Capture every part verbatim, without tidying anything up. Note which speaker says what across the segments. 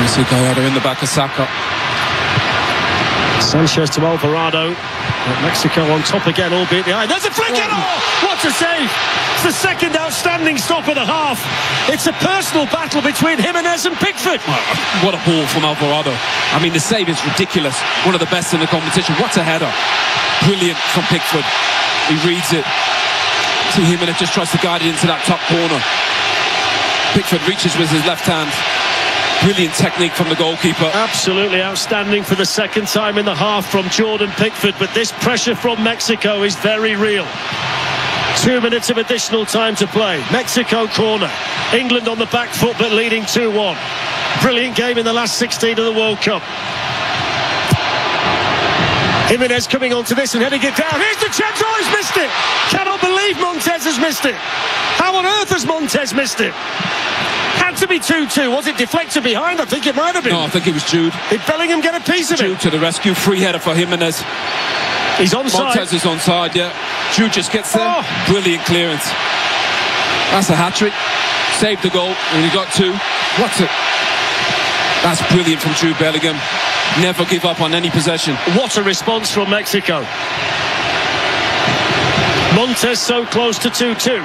Speaker 1: You see Gallardo in the back of Saka.
Speaker 2: Sanchez to Alvarado. Mexico on top again, albeit behind. There's a flick in! Oh, what a save! It's the second outstanding stop of the half. It's a personal battle between Jimenez and Pickford.
Speaker 1: Oh, what a ball from Alvarado. I mean, the save is ridiculous. One of the best in the competition. What's a header? Brilliant from Pickford. He reads it. See Jimenez just tries to guide it into that top corner. Pickford reaches with his left hand. Brilliant technique from the goalkeeper.
Speaker 2: Absolutely outstanding for the second time in the half from Jordan Pickford, but this pressure from Mexico is very real. Two minutes of additional time to play. Mexico corner. England on the back foot but leading two one. Brilliant game in the last sixteen of the World Cup. Jimenez coming onto this and heading it down. Here's the chance. Oh, he's missed it. Cannot believe Montez has missed it. How on earth has Montez missed it? Had to be two two. Was it deflected behind? I think it might have been.
Speaker 1: No, I think it was Jude.
Speaker 2: Did Bellingham get a piece of
Speaker 1: Jude
Speaker 2: it?
Speaker 1: to the rescue. Free header for Jimenez.
Speaker 2: He's onside.
Speaker 1: Montez is onside, yeah. Jude just gets there. Oh. Brilliant clearance. That's a hat-trick. Saved the goal. And he got two. What's it? That's brilliant from Jude Bellingham. Never give up on any possession.
Speaker 2: What a response from Mexico. Montez so close to two two.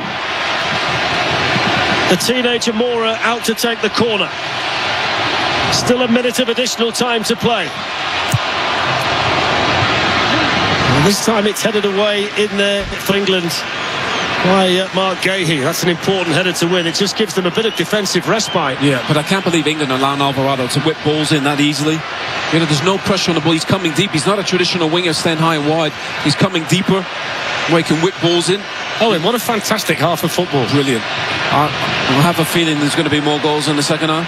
Speaker 2: The teenager Mora out to take the corner. Still a minute of additional time to play. And this time it's headed away in there for England by uh, Mark Gahey. That's an important header to win. It just gives them a bit of defensive respite.
Speaker 1: Yeah, but I can't believe England allowing Alvarado to whip balls in that easily. You know, there's no pressure on the ball. He's coming deep. He's not a traditional winger, stand high and wide. He's coming deeper where he can whip balls in.
Speaker 2: Oh, and what a fantastic half of football.
Speaker 1: Brilliant. I, I have a feeling there's going to be more goals in the second half.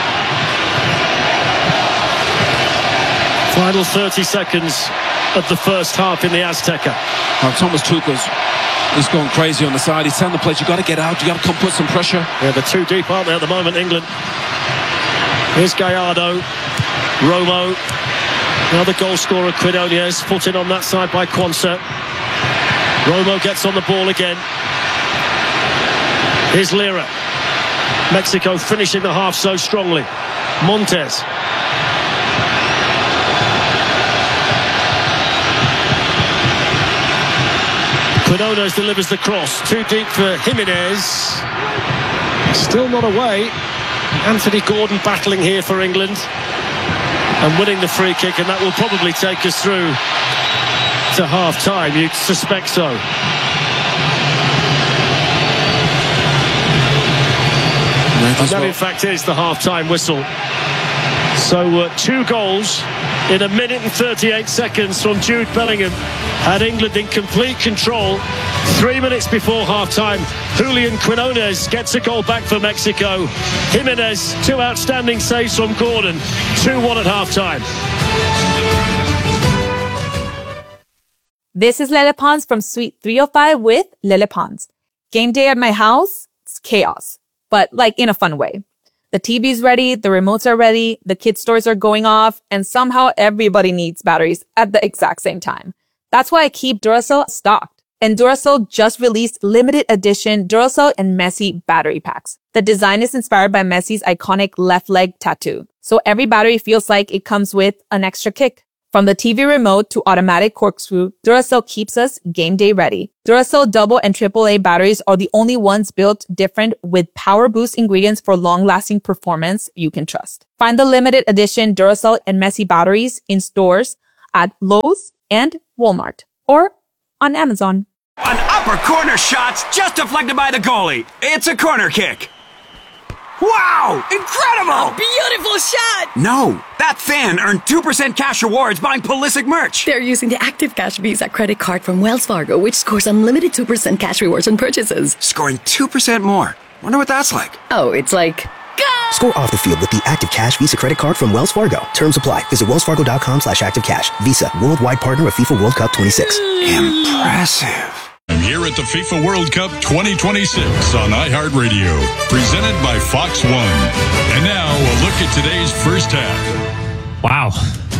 Speaker 2: Final thirty seconds of the first half in the Azteca.
Speaker 1: Now, Thomas Tuchel's He's going crazy on the side. He's telling the players, you've got to get out, you've got to come put some pressure.
Speaker 2: Yeah, they're too deep, aren't they, at the moment, England? Here's Gallardo. Romo. Another goal scorer, Quinones, put in on that side by Quansah. Romo gets on the ball again. Here's Lira. Mexico finishing the half so strongly. Montez. Quinones delivers the cross. Too deep for Jimenez. Still not away. Anthony Gordon battling here for England. And winning the free kick, and that will probably take us through to half-time. You'd suspect so. And that, in fact, is the half-time whistle. So, uh, two goals in a minute and thirty-eight seconds from Jude Bellingham had England in complete control. Three minutes before half-time, Julian Quinones gets a goal back for Mexico. Jimenez, two outstanding saves from Gordon. two one at half-time.
Speaker 3: This is Lele Pons from Suite three oh five with Lele Pons. Game day at my house, it's chaos, but like in a fun way. The T V's ready, the remotes are ready, the kids' toys are going off, and somehow everybody needs batteries at the exact same time. That's why I keep Duracell stocked. And Duracell just released limited edition Duracell and Messi battery packs. The design is inspired by Messi's iconic left leg tattoo. So every battery feels like it comes with an extra kick. From the T V remote to automatic corkscrew, Duracell keeps us game day ready. Duracell double and triple A batteries are the only ones built different with power boost ingredients for long-lasting performance you can trust. Find the limited edition Duracell and Messi batteries in stores at Lowe's and Walmart or on Amazon.
Speaker 4: An upper corner shot's just deflected by the goalie. It's a corner kick. Wow! Incredible!
Speaker 5: A beautiful shot!
Speaker 4: No, that fan earned two percent cash rewards buying Pulisic merch.
Speaker 5: They're using the Active Cash Visa credit card from Wells Fargo, which scores unlimited two percent cash rewards on purchases.
Speaker 4: Scoring two percent more. Wonder what that's like.
Speaker 5: Oh, it's like... Go!
Speaker 6: Score off the field with the Active Cash Visa credit card from Wells Fargo. Terms apply. Visit wellsfargo.com slash activecash. Visa, worldwide partner of FIFA World Cup twenty-six.
Speaker 4: Impressive.
Speaker 7: I'm here at the FIFA World Cup twenty twenty-six on iHeartRadio, presented by Fox One. And now, a look at today's first half.
Speaker 8: Wow.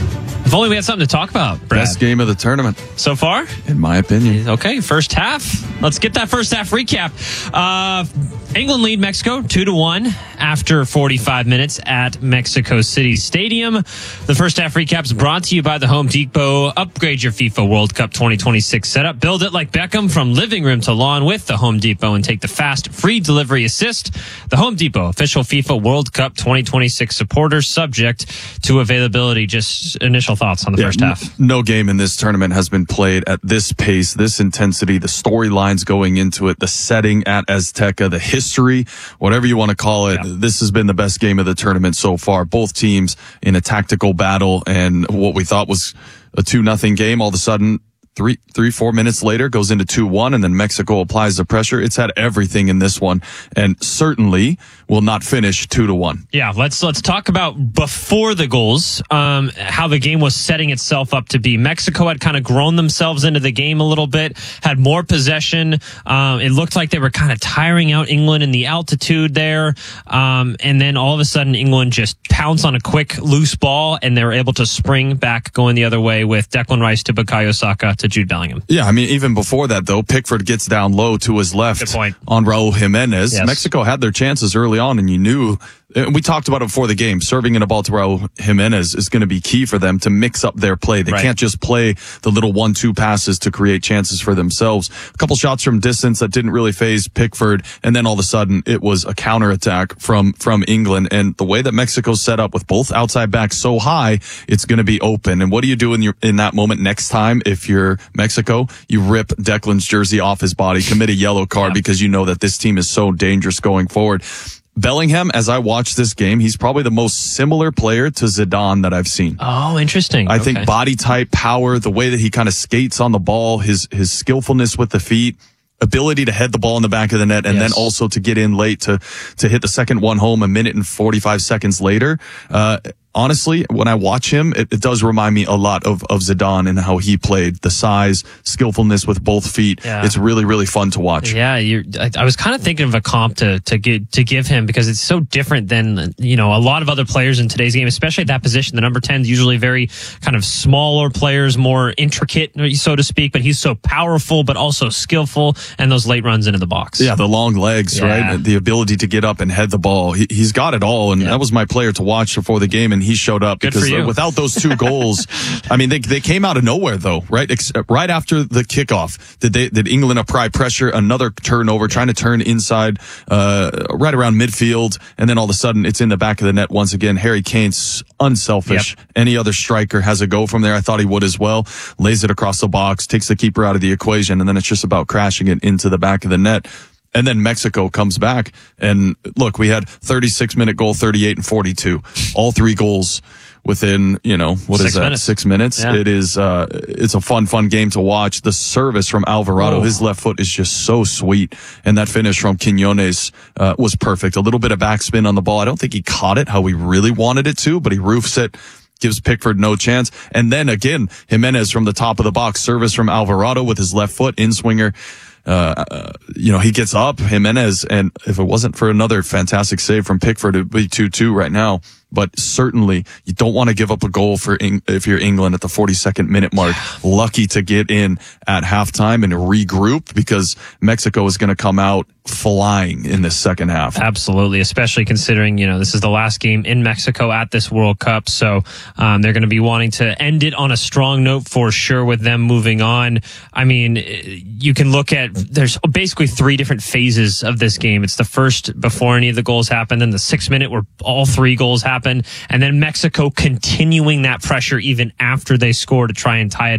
Speaker 8: If only we had something to talk about, Brad.
Speaker 9: Best game of the tournament.
Speaker 8: So far?
Speaker 9: In my opinion.
Speaker 8: Okay, first half. Let's get that first half recap. Uh, England lead Mexico two to one after forty-five minutes at Mexico City Stadium. The first half recap is brought to you by the Home Depot. Upgrade your FIFA World Cup twenty twenty-six setup. Build it like Beckham from living room to lawn with the Home Depot and take the fast, free delivery assist. The Home Depot, official FIFA World Cup twenty twenty-six supporter, subject to availability. Just initial thoughts on the
Speaker 9: Yeah,
Speaker 8: first half.
Speaker 9: No game in this tournament has been played at this pace, this intensity, the storylines going into it, the setting at Azteca, the history, whatever you want to call it. Yeah. This has been the best game of the tournament so far. Both teams in a tactical battle, and what we thought was a two nothing game, all of a sudden, Three, three, four minutes later goes into two one, and then Mexico applies the pressure. It's had everything in this one, and certainly will not finish two to one.
Speaker 8: Yeah, let's let's talk about before the goals, um, how the game was setting itself up to be. Mexico had kind of grown themselves into the game a little bit, had more possession. Um, it looked like they were kind of tiring out England in the altitude there, um, and then all of a sudden England just pounced on a quick loose ball, and they were able to spring back going the other way with Declan Rice to Bukayo Saka to Jude Bellingham.
Speaker 9: Yeah, I mean, even before that, though, Pickford gets down low to his left
Speaker 8: Good point.
Speaker 9: on Raul Jimenez.
Speaker 8: Yes.
Speaker 9: Mexico had their chances early on, and you knew, and we talked about it before the game, serving in a ball to Raul Jimenez is going to be key for them to mix up their play. They
Speaker 8: Right.
Speaker 9: can't just play the little one two passes to create chances for themselves. A couple shots from distance that didn't really phase Pickford, and then all of a sudden it was a counterattack from, from England. And the way that Mexico's set up with both outside backs so high, it's going to be open. And what do you do in your, in that moment next time if you're Mexico? You rip Declan's jersey off his body, commit a yellow card, yeah. because you know that this team is so dangerous going forward. Bellingham, as I watch this game, he's probably the most similar player to Zidane that I've seen.
Speaker 8: Oh, interesting.
Speaker 9: I
Speaker 8: okay.
Speaker 9: think body type, power, the way that he kind of skates on the ball, his his skillfulness with the feet, ability to head the ball in the back of the net, and yes. then also to get in late to to hit the second one home a minute and forty-five seconds later. Uh, honestly, when I watch him, it, it does remind me a lot of, of Zidane and how he played. The size, skillfulness with both feet. Yeah. It's really, really fun to watch.
Speaker 8: Yeah, you're, I, I was kind of thinking of a comp to to give, to give him because it's so different than, you know, a lot of other players in today's game, especially at that position. The number ten is usually very kind of smaller players, more intricate, so to speak, but he's so powerful, but also skillful, and those late runs into the box.
Speaker 9: Yeah, the long legs, yeah. right? The ability to get up and head the ball. He, he's got it all, and yeah. that was my player to watch before the game, and he showed up.
Speaker 8: Good
Speaker 9: because
Speaker 8: for you.
Speaker 9: Without those two goals, I mean, they they came out of nowhere though, right? Ex- right after the kickoff, did they did England apply pressure? Another turnover, trying to turn inside, uh, right around midfield, and then all of a sudden it's in the back of the net once again. Harry Kane's unselfish. Yep. Any other striker has a go from there. I thought he would as well. Lays it across the box, takes the keeper out of the equation, and then it's just about crashing it into the back of the net. And then Mexico comes back, and look, we had thirty-six minute goal, thirty-eight and forty-two. All three goals within, you know, what
Speaker 8: Six
Speaker 9: is that?
Speaker 8: minutes.
Speaker 9: Six minutes.
Speaker 8: Yeah.
Speaker 9: It is, uh, it's a fun, fun game to watch. The service from Alvarado, oh. his left foot is just so sweet. And that finish from Quiñones, uh, was perfect. A little bit of backspin on the ball. I don't think he caught it how we really wanted it to, but he roofs it. Gives Pickford no chance. And then again, Jimenez from the top of the box, service from Alvarado with his left foot, in swinger. Uh, uh, you know, he gets up, Jimenez, and if it wasn't for another fantastic save from Pickford, it would be two two right now. But certainly, you don't want to give up a goal for Eng- if you're England at the forty-second minute mark. Lucky to get in at halftime and regroup, because Mexico is going to come out flying in this second half.
Speaker 8: Absolutely, especially considering, you know, this is the last game in Mexico at this World Cup. So um, they're going to be wanting to end it on a strong note for sure with them moving on. I mean, you can look at, there's basically three different phases of this game. It's the first before any of the goals happen, then the six minute where all three goals happen, and then Mexico continuing that pressure even after they score to try and tie it